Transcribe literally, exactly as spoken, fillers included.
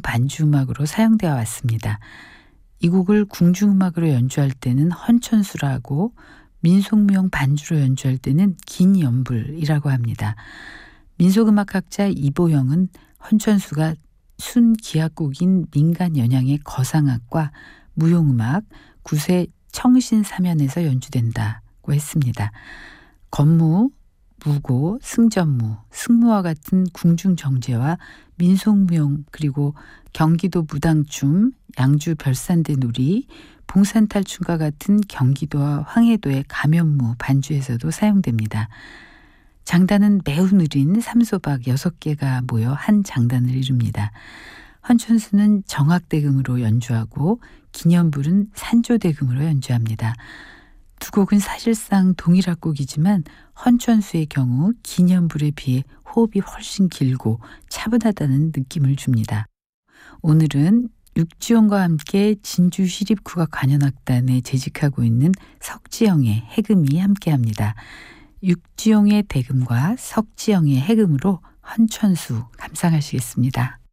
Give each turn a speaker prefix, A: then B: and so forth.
A: 반주음악으로 사용되어 왔습니다. 이 곡을 궁중음악으로 연주할 때는 헌천수라고 민속무용 반주로 연주할 때는 긴연불이라고 합니다. 민속음악학자 이보영은 헌천수가 순기악곡인 민간연양의 거상악과 무용음악, 구세 청신사면에서 연주된다고 했습니다. 건무, 무고, 승전무, 승무와 같은 궁중정제와 민속무용 그리고 경기도 무당춤, 양주 별산대 놀이, 봉산탈춤과 같은 경기도와 황해도의 가면무 반주에서도 사용됩니다. 장단은 매우 느린 삼소박 여섯 개가 모여 한 장단을 이룹니다. 헌천수는 정악대금으로 연주하고 긴연불은 산조대금으로 연주합니다. 두 곡은 사실상 동일악곡이지만 헌천수의 경우 긴연불에 비해 호흡이 훨씬 길고 차분하다는 느낌을 줍니다. 오늘은 육지용과 함께 진주시립국악관현악단에 재직하고 있는 석지영의 해금이 함께합니다. 육지용의 대금과 석지영의 해금으로 헌천수 감상하시겠습니다.